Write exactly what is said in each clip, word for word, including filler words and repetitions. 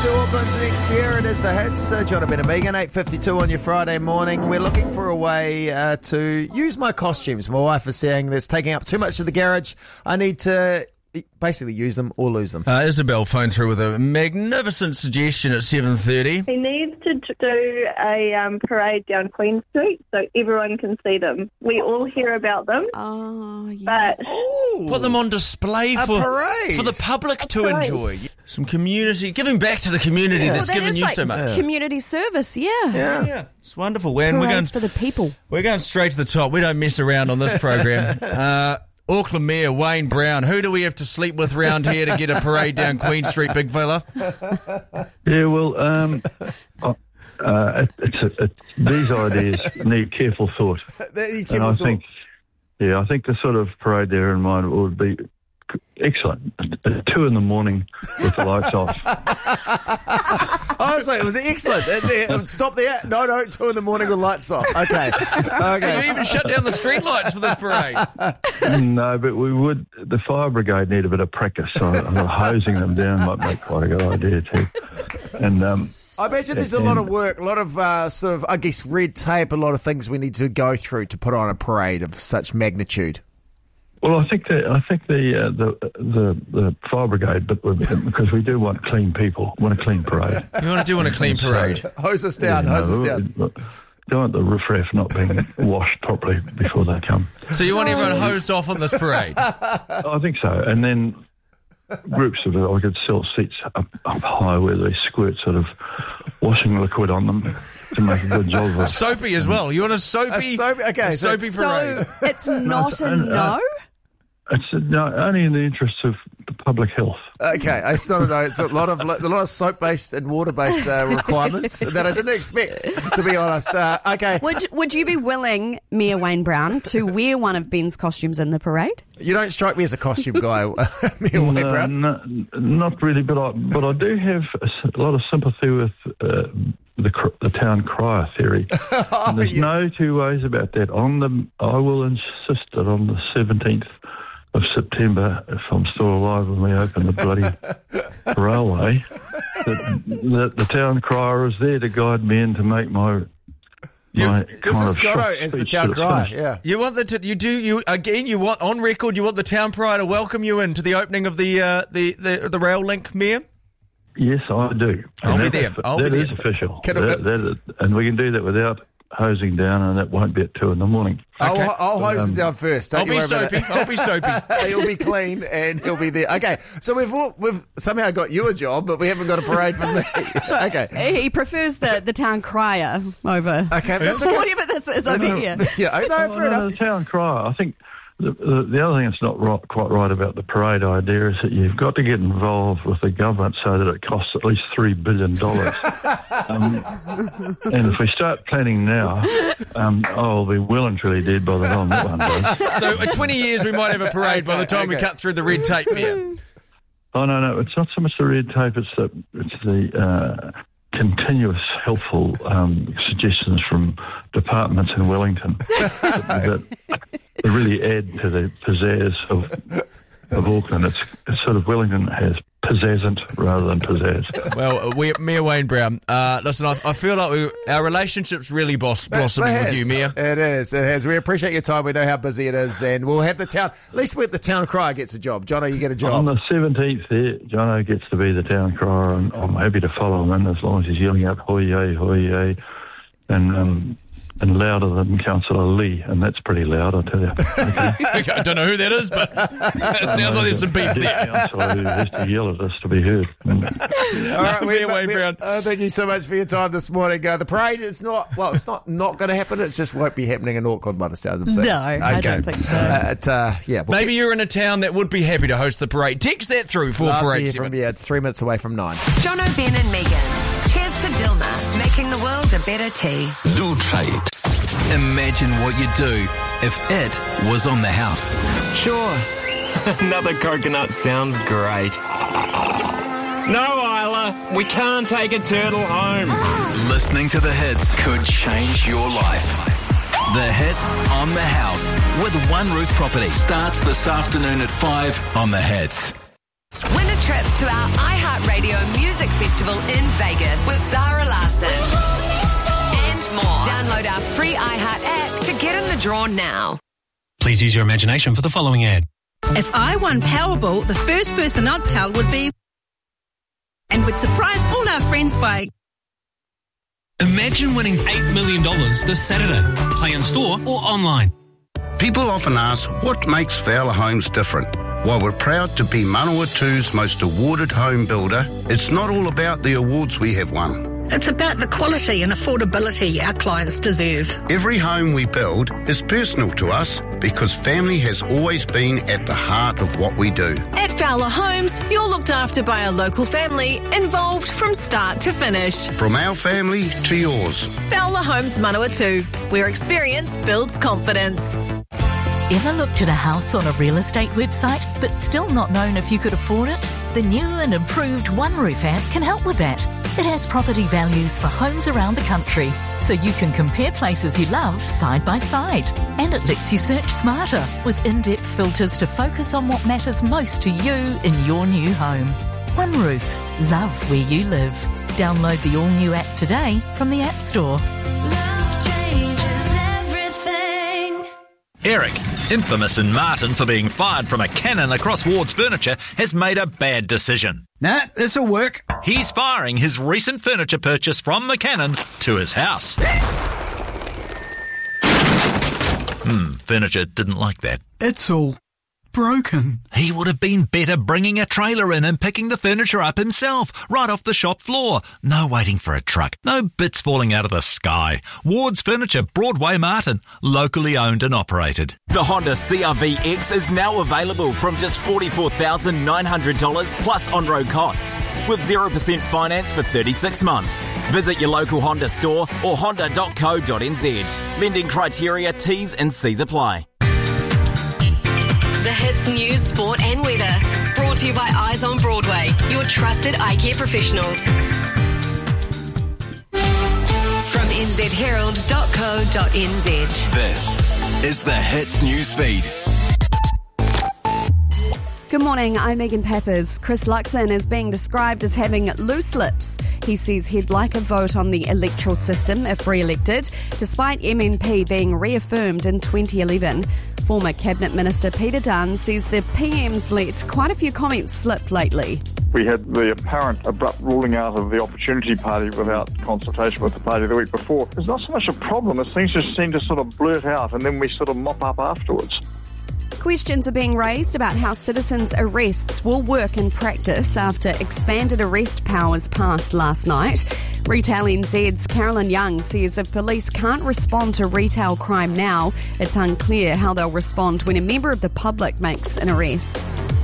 to Auckland next year. It is the Hits. Uh, John Ben and Megan, eight fifty-two on your Friday morning. We're looking for a way uh, to use my costumes. My wife is saying that's taking up too much of the garage. I need to basically use them or lose them. Uh, Isabel phoned through with a magnificent suggestion at seven thirty. He needs to do a um, parade down Queen Street so everyone can see them. We all hear about them. Oh, yeah. But Ooh, Put them on display for, parade. for the public to parade. enjoy. Some community, giving back to the community Yeah. that's Well, that given is you like so much. community service, yeah. Yeah. Yeah, it's wonderful. And we're going, Parades for the people. we're going straight to the top. We don't mess around on this program. uh, Auckland Mayor Wayne Brown, who do we have to sleep with round here to get a parade down Queen Street, big fella? Yeah, well, um, uh, uh, it's a, it, these ideas need careful thought. You And I think, yeah, I think the sort of parade there in mind would be excellent. At two in the morning with the lights off. I was like, it was excellent. It- it- Stop there. No, no, two in the morning with lights off. Okay. Okay. We even shut down the streetlights for this parade. No, but we would, the fire brigade need a bit of practice. So hosing them down might make quite a good idea too. And, um, I imagine there's a lot of work, a lot of uh, sort of, I guess, red tape, a lot of things we need to go through to put on a parade of such magnitude. Well, I think the I think the uh, the the the fire brigade, but we're- because we do want clean people, want a clean parade. You want to do on a clean parade? Hose us down, Yeah, hose us no, down. we- Don't want the riffraff not being washed properly before they come. So you want everyone hosed off on this parade? I think so, and then groups of I could sell seats up, up high where they squirt sort of washing liquid on them to make a good job of it. Soapy as well. You want a A soapy, soapy- okay, a so- soapy parade? So it's not a and, uh, no? It's uh, no, only in the interests of the public health. Okay, it's not a no. It's a lot of a lot of soap-based and water-based uh, requirements that I didn't expect, to be honest. Uh, okay, Would would you be willing, Mayor Wayne Brown, to wear one of Ben's costumes in the parade? you don't strike me as a costume guy, Mayor Wayne No, Brown. no, not really, but I but I do have a, s- a lot of sympathy with uh, the cr- the town crier theory. And there's yeah. no two ways about that. On the, I will insist that on the seventeenth of September, if I'm still alive when we open the bloody railway, that, that the town crier is there to guide me and to make my. my This kind is of Jono short as the speech town that it's crier. finished. Yeah. You want the t- you do you again? You want on record? You want the town crier to welcome you into the opening of the uh, the, the the rail link, Mayor? Yes, I do. I'll And be that's- there. I'll that be is there. official. Can I- That- that is- and we can do that without hosing down, and it won't be at two in the morning. I'll, Okay. I'll hose him Um, down first. Don't I'll you be worry about soapy. it. I'll be soapy. He'll be clean and he'll be there. Okay, so we've all, we've somehow got you a job, but we haven't got a parade for me. okay, He prefers the, the town crier over okay, that's okay. whatever this is over here. Yeah, no, Oh, fair no, enough. the town crier. I think the, the, the other thing that's not right, quite right about the parade idea is that you've got to get involved with the government so that it costs at least three billion dollars. um, and if we start planning now, um, I'll be well and truly dead by the time that one does. So in twenty years we might have a parade by the time we okay. cut through the red tape, Mayor. Oh no, no, it's not so much the red tape; it's the it's the uh, continuous helpful um, suggestions from departments in Wellington that, that really add to the pizzazz of of Auckland. It's, it's sort of Wellington has pizzazzant rather than pizzazz. Well, we, Mayor Wayne Brown, uh, listen, I, I feel like we, our relationship's really boss, blossoming It with you, has. Mayor. It is. It has. We appreciate your time. We know how busy it is, and we'll have the town. At least with the town crier gets a job. Jono, you get a On job. the seventeenth there, Jono gets to be the town crier, and I'm happy to follow him in as long as he's yelling out hoy-yay, hoy-yay, and um, and louder than Councillor Lee, and that's pretty loud, I tell you. Okay, I don't know who that is, but it sounds like there's some beef there. Councillor who has to yell at us to be heard. Mm. All right, Mayor Wayne Brown. Uh, thank you so much for your time this morning. Uh, the parade is not well. It's not not going to happen. It just won't be happening in Auckland by the sounds of things. No, I don't think so. Uh, it, uh, yeah, we'll Maybe you're in a town that would be happy to host the parade. Text that through four Love four to eight hear seven. from you. It's three minutes away from nine. Jono, Ben and Megan. Cheers to Dilma, making the world a better tea. Do trade. Imagine what you'd do if it was on the house. Sure. Another coconut sounds great. No, Isla, we can't take a turtle home. Listening to the hits could change your life. The Hits on the House with One Roof Property starts this afternoon at five on the Hits. Win a trip to our iHeartRadio Music Festival Festival in Vegas with Zara Larsson. And more. Download our free iHeart app to get in the draw now. Please use your imagination for the following ad. If I won Powerball, the first person I'd tell would be... and would surprise all our friends by... Imagine winning eight million dollars this Saturday. Play in store or online. People often ask what makes Fowler Homes different. While we're proud to be Manawatu's most awarded home builder, it's not all about the awards we have won. It's about the quality and affordability our clients deserve. Every home we build is personal to us because family has always been at the heart of what we do. At Fowler Homes, you're looked after by a local family involved from start to finish. From our family to yours. Fowler Homes Manawatu, where experience builds confidence. Ever looked at a house on a real estate website but still not known if you could afford it? The new and improved OneRoof app can help with that. It has property values for homes around the country, so you can compare places you love side by side. And it lets you search smarter with in-depth filters to focus on what matters most to you in your new home. OneRoof. Love where you live. Download the all-new app today from the App Store. Eric, infamous in Martin for being fired from a cannon across Ward's Furniture, has made a bad decision. Nah, this'll work. He's firing his recent furniture purchase from McCannon to his house. Hmm, furniture didn't like that. It's all broken. He would have been better bringing a trailer in and picking the furniture up himself, right off the shop floor. No waiting for a truck, no bits falling out of the sky. Ward's Furniture, Broadway, Martin, locally owned and operated. The Honda C R V X is now available from just forty-four thousand nine hundred dollars plus on-road costs, with zero percent finance for thirty-six months. Visit your local Honda store or honda dot co dot n z. Lending criteria, T's and C's apply. The Hits News, Sport and Weather. Brought to you by Eyes on Broadway, your trusted eye care professionals. From n z herald dot co dot n z. This is the Hits News Feed. Good morning, I'm Megan Peppers. Chris Luxon is being described as having loose lips. He says he'd like a vote on the electoral system if re-elected, despite M N P being reaffirmed in twenty eleven. Former Cabinet Minister Peter Dunn says the P M's let quite a few comments slip lately. We had the apparent abrupt ruling out of the Opportunity Party without consultation with the party the week before. It's not so much a problem as things just seem to sort of blurt out and then we sort of mop up afterwards. Questions are being raised about how citizens' arrests will work in practice after expanded arrest powers passed last night. Retail N Z's Carolyn Young says if police can't respond to retail crime now, it's unclear how they'll respond when a member of the public makes an arrest.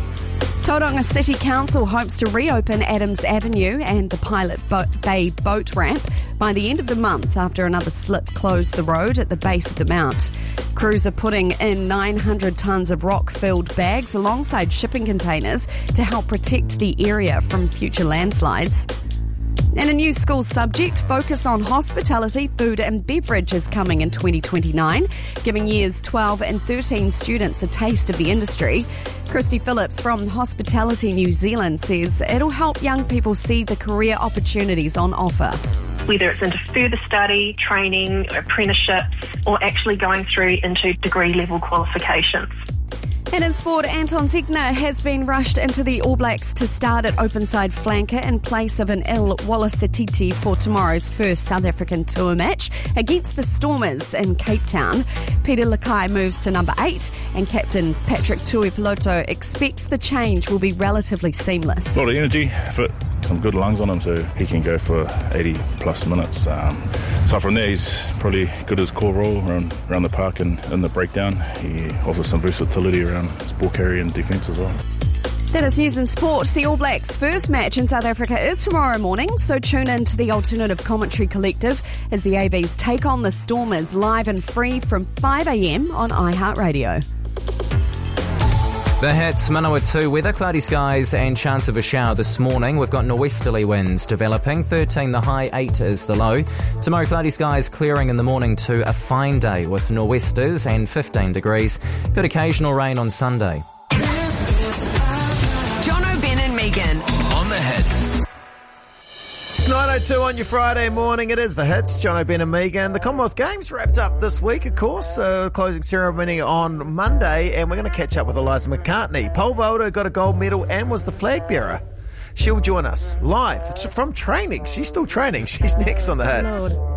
Tauranga City Council hopes to reopen Adams Avenue and the Pilot Bo- Bay boat ramp by the end of the month after another slip closed the road at the base of the mount. Crews are putting in nine hundred tonnes of rock-filled bags alongside shipping containers to help protect the area from future landslides. And a new school subject, focus on hospitality, food and beverage, is coming in twenty twenty-nine, giving years twelve and thirteen students a taste of the industry. Christy Phillips from Hospitality New Zealand says it'll help young people see the career opportunities on offer. Whether it's into further study, training, apprenticeships, or actually going through into degree-level qualifications. And in sport, Anton Zegna has been rushed into the All Blacks to start at openside flanker in place of an Il Walasititi for tomorrow's first South African tour match against the Stormers in Cape Town. Peter Lakai moves to number eight, and captain Patrick Tuipiloto expects the change will be relatively seamless. A lot of energy, fit, some good lungs on him, so he can go for eighty plus minutes. Um, so from there, he's probably good as core role around, around the park and in the breakdown. He offers some versatility around his ball carry and defence as well. That is news and sport. The All Blacks' first match in South Africa is tomorrow morning, so tune in to the Alternative Commentary Collective as the A Bs take on the Stormers live and free from five a.m. on iHeartRadio. The Hits, Manawatu weather, cloudy skies and chance of a shower this morning. We've got norwesterly winds developing, thirteen the high, eight is the low. Tomorrow, cloudy skies clearing in the morning to a fine day with nor'westers and fifteen degrees. Good occasional rain on Sunday. John O'Ben and Megan. On the Hits. nine oh two on your Friday morning. It is the hits. John O'Ben and Megan. The Commonwealth Games wrapped up this week, of course. Uh, closing ceremony on Monday, and we're going to catch up with Eliza McCartney. Pole vaulter got a gold medal and was the flag bearer. She'll join us live from training. She's still training. She's next on the hits. Lord.